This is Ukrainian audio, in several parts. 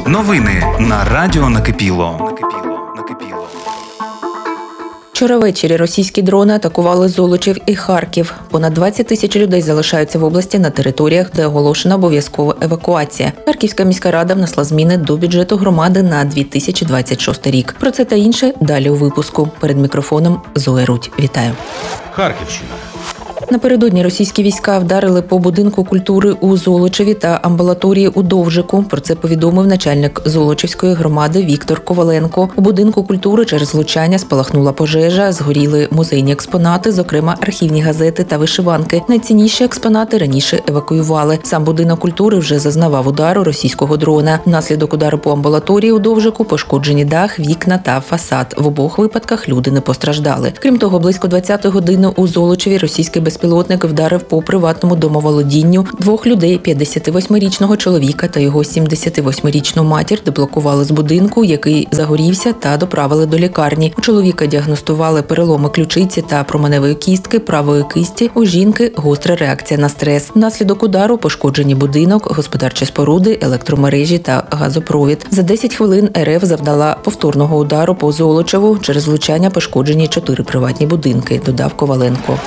Новини на Радіо Накипіло. Вчора ввечері російські дрони атакували Золочів і Харків. Понад 20 тисяч людей залишаються в області на територіях, де оголошена обов'язкова евакуація. Харківська міська рада внесла зміни до бюджету громади на 2026 рік. Про це та інше далі у випуску. Перед мікрофоном Зоя Рудь. Вітаю. Харківщина. Напередодні російські війська вдарили по будинку культури у Золочеві та амбулаторії у Довжику. Про це повідомив начальник Золочівської громади Віктор Коваленко. У будинку культури через влучання спалахнула пожежа, згоріли музейні експонати, зокрема архівні газети та вишиванки. Найцінніші експонати раніше евакуювали. Сам будинок культури вже зазнавав удару російського дрона. Внаслідок удару по амбулаторії у Довжику пошкоджені дах, вікна та фасад. В обох випадках люди не постраждали. Крім того, близько 20-ї години у Золочеві російський безпілотник вдарив по приватному домоволодінню. Двох людей, 58-річного чоловіка та його 78-річну матір, деблокували з будинку, який загорівся, та доправили до лікарні. У чоловіка діагностували переломи ключиці та променевої кістки правої кисті. У жінки гостра реакція на стрес. Внаслідок удару пошкоджені будинок, господарчі споруди, електромережі та газопровід. За 10 хвилин РФ завдала повторного удару по Золочеву. Через влучання пошкоджені 4 приватні будинки, додав Коваленко.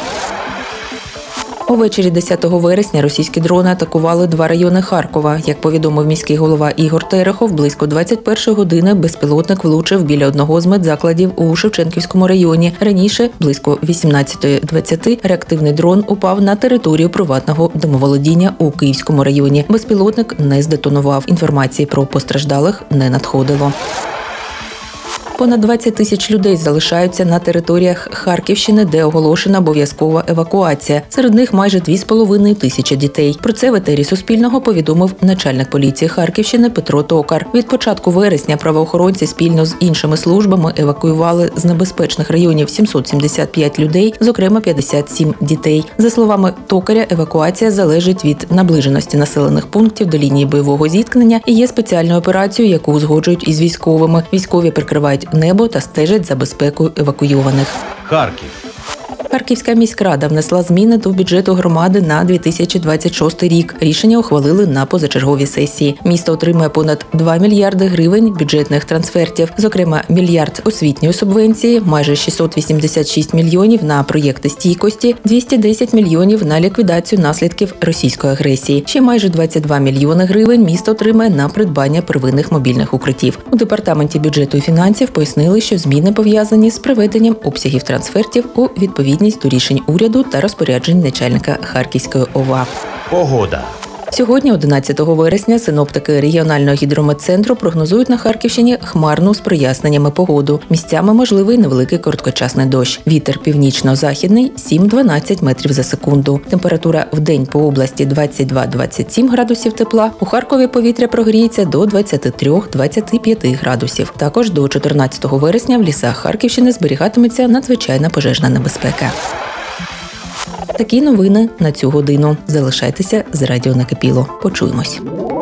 Увечері 10 вересня російські дрони атакували 2 райони Харкова. Як повідомив міський голова Ігор Терехов, близько 21-ї години безпілотник влучив біля одного з медзакладів у Шевченківському районі. Раніше, близько 18:20, реактивний дрон упав на територію приватного домоволодіння у Київському районі. Безпілотник не здетонував. Інформації про постраждалих не надходило. Понад 20 тисяч людей залишаються на територіях Харківщини, де оголошена обов'язкова евакуація. Серед них майже 2,5 тисячі дітей. Про це в етері Суспільного повідомив начальник поліції Харківщини Петро Токар. Від початку вересня правоохоронці спільно з іншими службами евакуювали з небезпечних районів 775 людей, зокрема 57 дітей. За словами Токаря, евакуація залежить від наближеності населених пунктів до лінії бойового зіткнення і є спеціальною операцією, яку узгоджують із військовими. Військові прикривають небо та стежать за безпекою евакуйованих. Харків. Харківська міськрада внесла зміни до бюджету громади на 2026 рік. Рішення ухвалили на позачерговій сесії. Місто отримає понад 2 мільярди гривень бюджетних трансфертів. Зокрема, мільярд освітньої субвенції, майже 686 мільйонів на проєкти стійкості, 210 мільйонів на ліквідацію наслідків російської агресії. Ще майже 22 мільйони гривень місто отримає на придбання первинних мобільних укриттів. У департаменті бюджету і фінансів пояснили, що зміни пов'язані з приведенням обсягів трансфертів у відповідність до рішень уряду та розпоряджень начальника Харківської ОВА. Погода. Сьогодні, 11 вересня, синоптики регіонального гідрометцентру прогнозують на Харківщині хмарну з проясненнями погоду. Місцями можливий невеликий короткочасний дощ. Вітер північно-західний 7-12 метрів за секунду. Температура в день по області 22-27 градусів тепла. У Харкові повітря прогріється до 23-25 градусів. Також до 14 вересня в лісах Харківщини зберігатиметься надзвичайна пожежна небезпека. Такі новини на цю годину. Залишайтеся з Радіо Накипіло. Почуємось.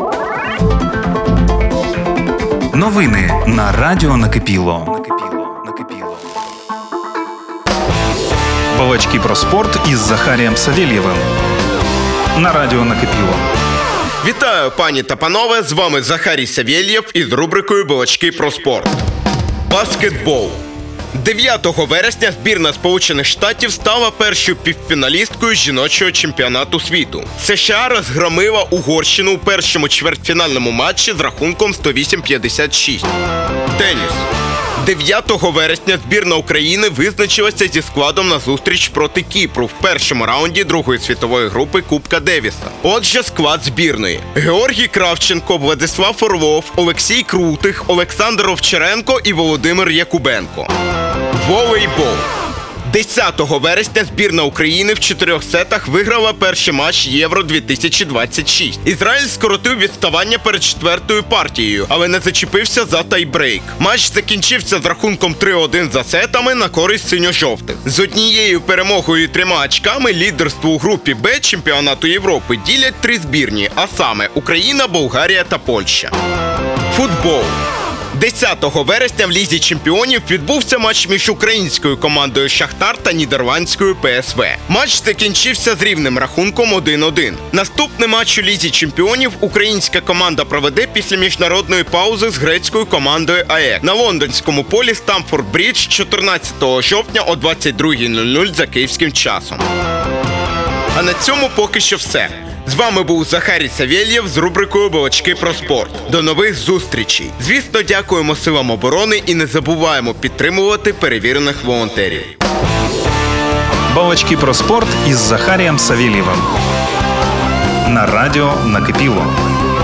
Новини на Радіо Накипіло. Балачки про спорт із Захарієм Савєлєвим. На Радіо Накипіло. Вітаю, пані та панове! З вами Захарій Савєлєв із рубрикою «Балачки про спорт». Баскетбол. 9 вересня збірна Сполучених Штатів стала першою півфіналісткою жіночого чемпіонату світу. США розгромила Угорщину у першому чвертьфінальному матчі з рахунком 108-56. Теніс. 9 вересня збірна України визначилася зі складом на зустріч проти Кіпру в першому раунді Другої світової групи Кубка Девіса. Отже, склад збірної: Георгій Кравченко, Владислав Орлов, Олексій Крутих, Олександр Овчаренко і Володимир Якубенко. Волейбол. 10 вересня збірна України в 4 сетах виграла перший матч Євро-2026. Ізраїль скоротив відставання перед 4-ю партією, але не зачепився за тайбрейк. Матч закінчився з рахунком 3-1 за сетами на користь синьо-жовтих. З однією перемогою і 3 очками лідерство у групі Б чемпіонату Європи ділять 3 збірні, а саме Україна, Болгарія та Польща. Футбол. 10 вересня в Лізі чемпіонів відбувся матч між українською командою «Шахтар» та нідерландською ПСВ. Матч закінчився з рівним рахунком 1-1. Наступний матч у Лізі чемпіонів українська команда проведе після міжнародної паузи з грецькою командою АЕК на лондонському полі Стамфорд-Брідж 14 жовтня о 22:00 за київським часом. А на цьому поки що все. З вами був Захарій Савєлєв з рубрикою «Балачки про спорт». До нових зустрічей! Звісно, дякуємо силам оборони і не забуваємо підтримувати перевірених волонтерів. Балачки про спорт із Захарієм Савєлєвим. На радіо «Накипіло».